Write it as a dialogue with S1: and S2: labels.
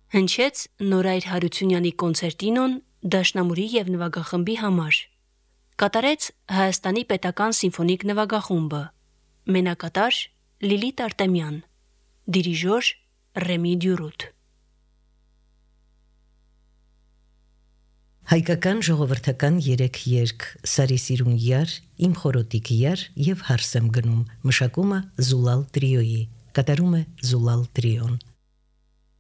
S1: Հնչեց Նորայր Հարությունյանի կոնցերտինոն դաշնամուրի և նվագախմբի համար։ Կատարեց Հայաստանի պետական սիմֆոնիկ նվագախումբը։ Մենակատար Լիլիթ Արտեմյան, դիրիժոր Ռեմի Դյուրուտ։
S2: Հայկական ժողովրդական 3 երգ՝ Սարի սիրուն յար, Իմ խորոտիկ յար և Հարսեմ գնում, մշակումը Զուլալ տրիոյի, կատարում է Զուլալ տրիոն։